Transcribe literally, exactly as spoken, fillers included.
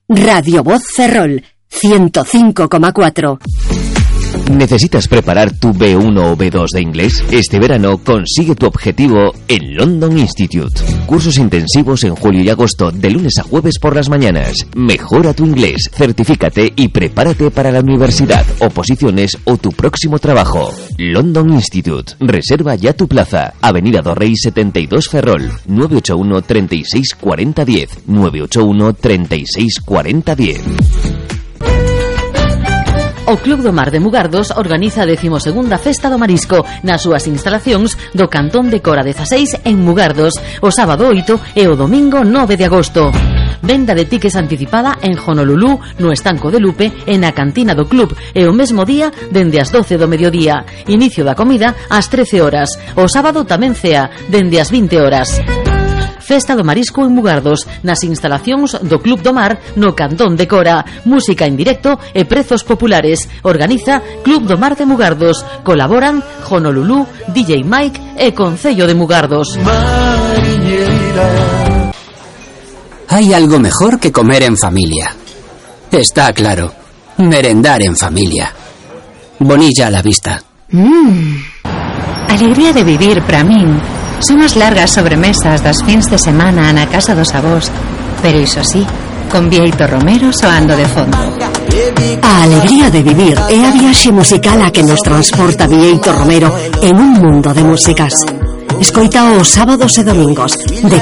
Radio Voz Ferrol, ciento cinco coma cuatro. ¿Necesitas preparar tu B uno o B dos de inglés? Este verano consigue tu objetivo en London Institute. Cursos intensivos en julio y agosto, de lunes a jueves por las mañanas. Mejora tu inglés, certifícate y prepárate para la universidad, oposiciones o tu próximo trabajo. London Institute. Reserva ya tu plaza. Avenida Dorrey setenta y dos Ferrol. nueve ocho uno, treinta y seis, cuarenta, diez. nueve ocho uno, treinta y seis, cuarenta, diez. O Club do Mar de Mugardos organiza a decimosegunda Festa do Marisco nas súas instalacións do Cantón de Cora dezaseis en Mugardos, o sábado oito e o domingo nove de agosto. Venda de tickets anticipada en Honolulu, no Estanco de Lupe e na cantina do club, e o mesmo día dende as doce do mediodía. Inicio da comida ás trece horas. O sábado tamén cea, dende as vinte horas. Festa do Marisco en Mugardos, nas instalacións do Club do Mar no Cantón de Cora. Música en directo e prezos populares. Organiza Club do Mar de Mugardos. Colaboran Honolulu, D J Mike e Concello de Mugardos. Hay algo mejor que comer en familia. Está claro. Merendar en familia. Bonilla a la vista. Mmm. Alegría de vivir para min. Son as largas sobremesas das fins de semana na casa dos avós, pero iso sí, con Bieito Romero soando de fondo. A alegría de vivir é a viaxe musical a que nos transporta Bieito Romero en un mundo de músicas. Escoita os sábados e domingos de